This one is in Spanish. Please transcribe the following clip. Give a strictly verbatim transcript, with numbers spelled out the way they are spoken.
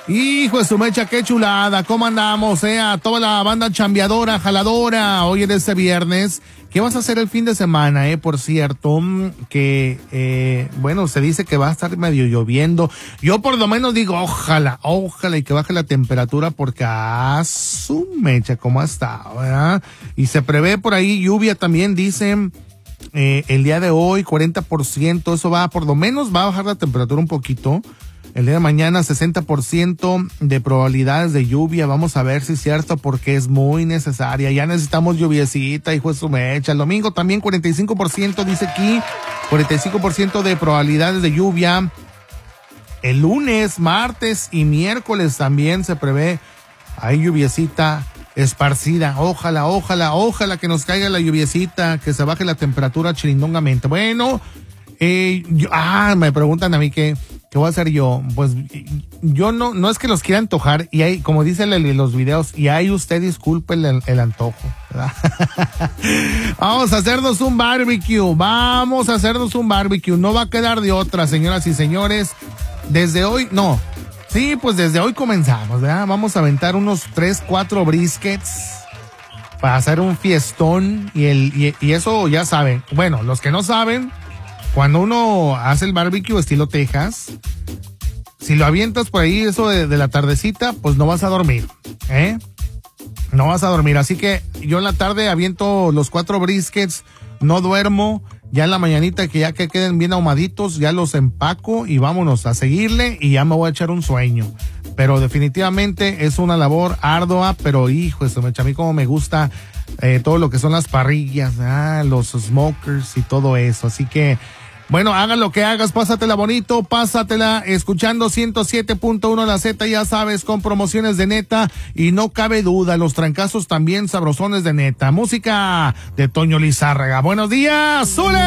Hijo de su mecha, qué chulada. ¿Cómo andamos, eh? A toda la banda chambeadora, jaladora, hoy en este viernes. ¿Qué vas a hacer el fin de semana, eh? Por cierto, que, eh, bueno, se dice que va a estar medio lloviendo. Yo por lo menos digo, ojalá, ojalá y que baje la temperatura porque a su mecha, ¿cómo está, verdad? Y se prevé por ahí lluvia también, dicen, eh, el día de hoy, cuarenta por ciento. Eso va, por lo menos va a bajar la temperatura un poquito. El día de mañana, sesenta por ciento de probabilidades de lluvia. Vamos a ver si es cierto porque es muy necesaria. Ya necesitamos lluviecita, hijo de su mecha. El domingo también cuarenta y cinco por ciento, dice aquí. cuarenta y cinco por ciento de probabilidades de lluvia. El lunes, martes y miércoles también se prevé. Hay lluviecita esparcida. Ojalá, ojalá, ojalá que nos caiga la lluviecita, que se baje la temperatura chirindongamente. Bueno, eh, yo, ah, me preguntan a mí que... ¿Qué voy a hacer yo? Pues yo no, no es que los quiera antojar, y hay, como dicen en los videos, y ahí usted disculpe el, el antojo, ¿verdad? Vamos a hacernos un barbecue, vamos a hacernos un barbecue, no va a quedar de otra, señoras y señores. Desde hoy, no, sí, pues desde hoy comenzamos, ¿verdad? Vamos a aventar unos tres, cuatro briskets para hacer un fiestón, y el, y, y eso ya saben. Bueno, los que no saben, cuando uno hace el barbecue estilo Texas, si lo avientas por ahí eso de, de la tardecita, pues no vas a dormir, ¿eh? No vas a dormir. Así que yo en la tarde aviento los cuatro briskets, no duermo. Ya en la mañanita que ya que queden bien ahumaditos, ya los empaco y vámonos a seguirle y ya me voy a echar un sueño. Pero definitivamente es una labor ardua, pero hijo, eso me echa a mí como me gusta eh, todo lo que son las parrillas, ah, los smokers y todo eso. Así que, bueno, haga lo que hagas, pásatela bonito, pásatela escuchando ciento siete punto uno la Z, ya sabes, con promociones de neta y no cabe duda, los trancazos también sabrosones de neta. Música de Toño Lizárraga. Buenos días, ¡Zule!